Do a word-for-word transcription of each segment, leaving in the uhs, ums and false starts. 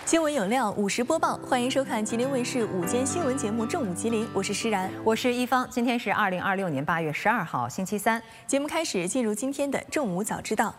新闻有料，午时播报，欢迎收看吉林卫视午间新闻节目《正午吉林》，我是施然， 我是一方。今天是二零二六年八月十二号，星期三。 节目开始，进入今天的正午早知道。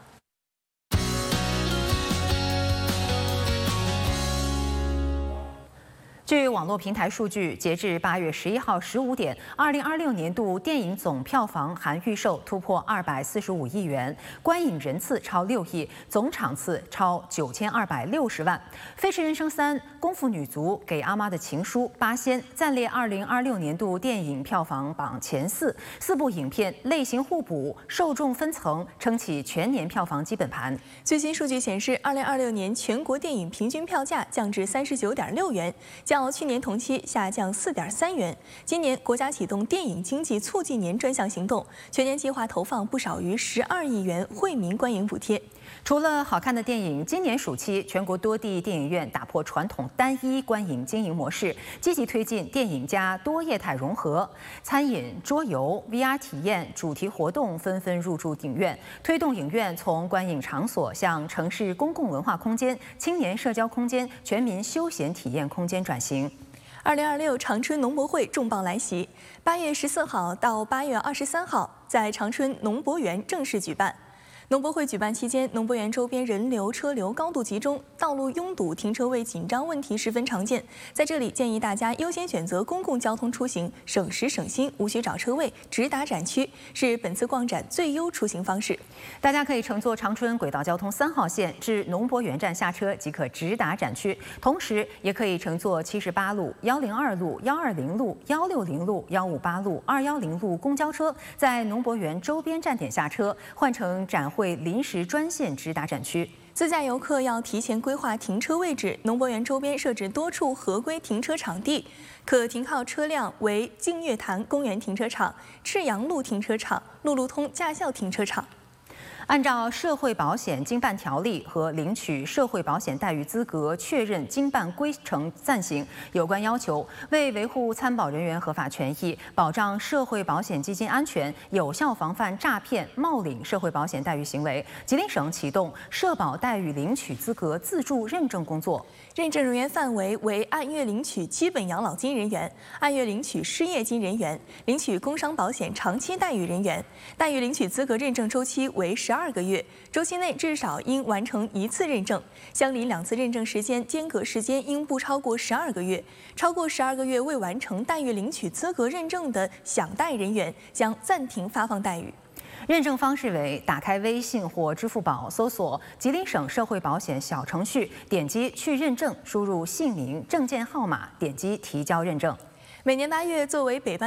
据网络平台数据，截至八月十一号十五点，二零二六年度电影总票房含预售突破二百四十五亿元，观影人次超六亿，总场次超九千二百六十万。《飞驰人生三》、《功夫女足》、《给阿妈的情书》、《八仙》暂列二零二六年度电影票房榜前四。四部影片类型互补，受众分层，撑起全年票房基本盘。 最新数据显示，二零二六年全国电影平均票价降至三十九点六元，较 较去年同期下降四点三元。今年国家启动电影经济促进年专项行动，全年计划投放不少于十二亿元惠民观影补贴。 除了好看的电影，今年暑期全国多地电影院打破传统单一观影经营模式，积极推进电影加多业态融合，餐饮、桌游、V R 体验、主题活动纷纷入驻影院，推动影院从观影场所向城市公共文化空间、青年社交空间、全民休闲体验空间转型。 二零二六长春农博会重磅来袭，八月十四号到八月二十三号在长春农博园正式举办。 农博会举办期间，农博园周边人流车流高度集中，道路拥堵、停车位紧张问题十分常见。在这里，建议大家优先选择公共交通出行，省时省心，无需找车位，直达展区，是本次逛展最优出行方式。 大家可以乘坐长春轨道交通三号线至农博园站下车即可直达展区，同时也可以乘坐七十八路、幺零二路、幺二零路、幺六零路、幺五八路、二幺零路公交车，在农博园周边站点下车，换乘展会 会临时专线直达展区。 自驾游客要提前规划停车位置，农博园周边设置多处合规停车场地，可停靠车辆为净月潭公园停车场、赤阳路停车场、路路通驾校停车场。 按照社会保险经办条例和领取社会保险待遇资格确认经办规程暂行有关要求，为维护参保人员合法权益，保障社会保险基金安全，有效防范诈骗、冒领社会保险待遇行为，吉林省启动社保待遇领取资格自助认证工作。 认证人员范围为按月领取基本养老金人员、按月领取失业金人员、领取工伤保险长期待遇人员。待遇领取资格认证周期为十二 二个月，周期内至少应完成一次认证，相邻两次认证时间间隔时间应不超过十二个月。超过十二个月未完成待遇领取资格认证的享贷人员将暂停发放待遇。 认证方式为：打开微信或支付宝，搜索吉林省社会保险小程序，点击去认证，输入姓名、证件号码，点击提交认证。 每年八月，作为北办